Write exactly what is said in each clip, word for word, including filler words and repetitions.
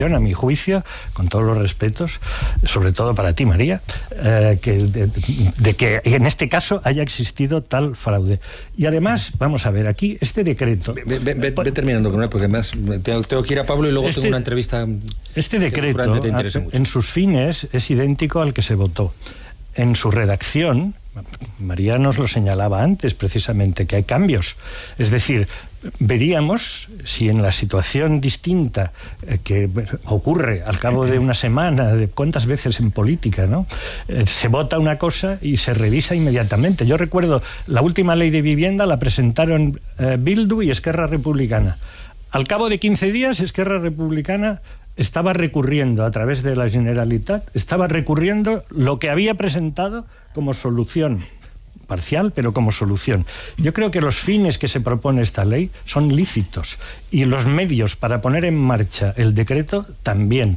a mi juicio, con todos los respetos, sobre todo para ti, María, eh, que de, de que en este caso haya existido tal fraude. Y además, vamos a ver, aquí este decreto... Ve, ve, ve, ve terminando con él, porque además tengo, tengo que ir a Pablo y luego este, tengo una entrevista... Este decreto, te interese mucho. En sus fines, es idéntico al que se votó. En su redacción, María nos lo señalaba antes, precisamente, que hay cambios. Es decir, veríamos si en la situación distinta eh, que ocurre al cabo de una semana, de cuántas veces en política, ¿no? Eh, se vota una cosa y se revisa inmediatamente. Yo recuerdo, la última ley de vivienda la presentaron eh, Bildu y Esquerra Republicana. Al cabo de quince días, Esquerra Republicana estaba recurriendo a través de la Generalitat, estaba recurriendo lo que había presentado como solución, parcial, pero como solución. Yo creo que los fines que se propone esta ley son lícitos y los medios para poner en marcha el decreto también.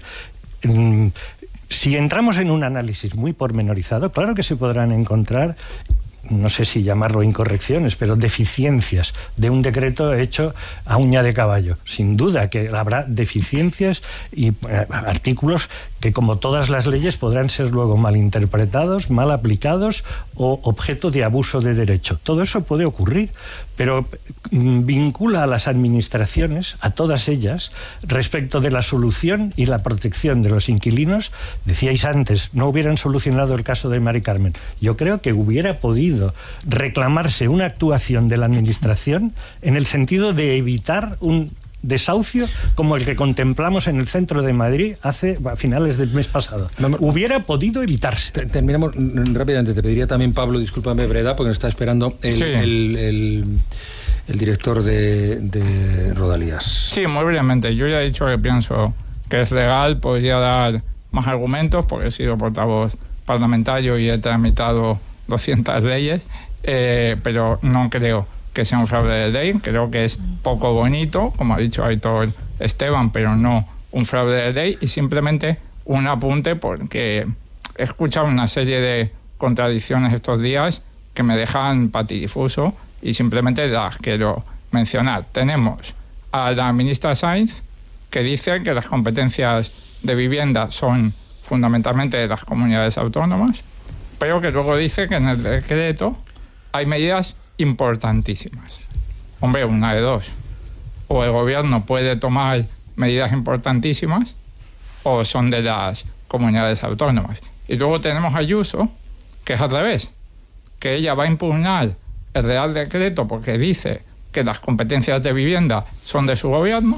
Si entramos en un análisis muy pormenorizado, claro que se podrán encontrar, no sé si llamarlo incorrecciones, pero deficiencias de un decreto hecho a uña de caballo. Sin duda que habrá deficiencias y eh, artículos que, como todas las leyes, podrán ser luego mal interpretados, mal aplicados o objeto de abuso de derecho. Todo eso puede ocurrir, pero mm, vincula a las administraciones, a todas ellas, respecto de la solución y la protección de los inquilinos. Decíais antes, no hubieran solucionado el caso de Mari Carmen. Yo creo que hubiera podido reclamarse una actuación de la administración en el sentido de evitar un desahucio como el que contemplamos en el centro de Madrid hace a finales del mes pasado. Vamos, hubiera podido evitarse. Terminamos rápidamente. Te pediría también, Pablo, discúlpame, Breda, porque nos está esperando el, sí. el, el, el director de, de Rodalías. Sí, muy brevemente. Yo ya he dicho que pienso que es legal, podría dar más argumentos, porque he sido portavoz parlamentario y he tramitado doscientas leyes, eh, pero no creo que sea un fraude de ley. Creo que es poco bonito, como ha dicho Aitor Esteban, pero no un fraude de ley, y simplemente un apunte, porque he escuchado una serie de contradicciones estos días que me dejan patidifuso y simplemente las quiero mencionar. Tenemos a la ministra Sáenz, que dice que las competencias de vivienda son fundamentalmente de las comunidades autónomas, pero que luego dice que en el decreto hay medidas importantísimas. Hombre, una de dos. O el gobierno puede tomar medidas importantísimas o son de las comunidades autónomas. Y luego tenemos a Ayuso, que es al revés, que ella va a impugnar el Real Decreto porque dice que las competencias de vivienda son de su gobierno.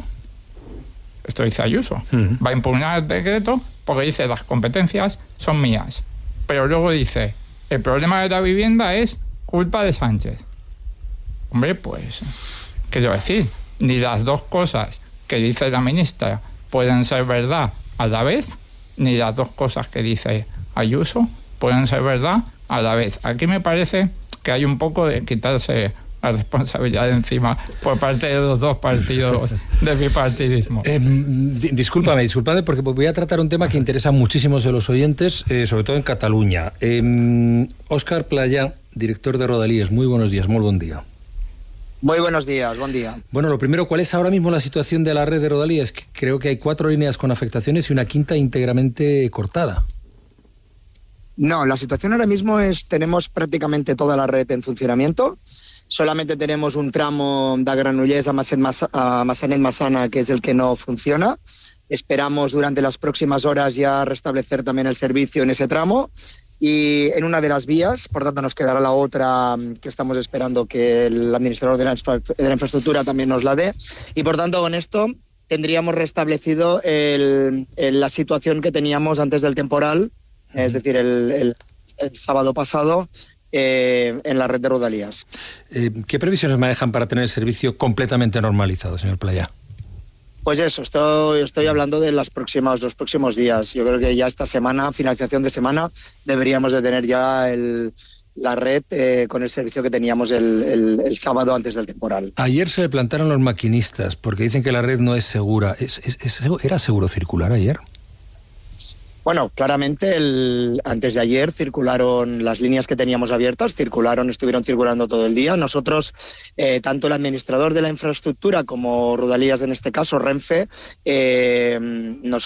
Esto dice Ayuso. Uh-huh. Va a impugnar el decreto porque dice las competencias son mías. Pero luego dice, el problema de la vivienda es culpa de Sánchez. Hombre, pues, ¿qué quiero decir? Ni las dos cosas que dice la ministra pueden ser verdad a la vez, ni las dos cosas que dice Ayuso pueden ser verdad a la vez. Aquí me parece que hay un poco de quitarse la responsabilidad de encima por parte de los dos partidos de bipartidismo. Eh, discúlpame, discúlpame, porque voy a tratar un tema que interesa a muchísimos de los oyentes, eh, sobre todo en Cataluña. Eh, Óscar Playà, director de Rodalías, muy buenos días, muy buen día. Muy buenos días, buen día. Bueno, lo primero, ¿cuál es ahora mismo la situación de la red de Rodalías? Creo que hay cuatro líneas con afectaciones y una quinta íntegramente cortada. No, la situación ahora mismo es, tenemos prácticamente toda la red en funcionamiento. Solamente tenemos un tramo de Granollers a Massanet-Massana, que es el que no funciona. Esperamos durante las próximas horas ya restablecer también el servicio en ese tramo. Y en una de las vías, por tanto nos quedará la otra que estamos esperando que el administrador de la, infra, de la infraestructura también nos la dé. Y por tanto con esto tendríamos restablecido el, el, la situación que teníamos antes del temporal, uh-huh. es decir, el, el, el sábado pasado, eh, en la red de Rodalías. Eh, ¿Qué previsiones manejan para tener el servicio completamente normalizado, señor Playà? Pues eso, estoy, estoy hablando de las próximas, los próximos días. Yo creo que ya esta semana, finalización de semana, deberíamos de tener ya el, la red eh, con el servicio que teníamos el, el, el sábado antes del temporal. Ayer se le plantaron los maquinistas porque dicen que la red no es segura. ¿Es, es, es, ¿Era seguro circular ayer? Bueno, claramente el, antes de ayer circularon las líneas que teníamos abiertas, circularon, estuvieron circulando todo el día. Nosotros, eh, tanto el administrador de la infraestructura como Rodalías, en este caso Renfe, eh, nos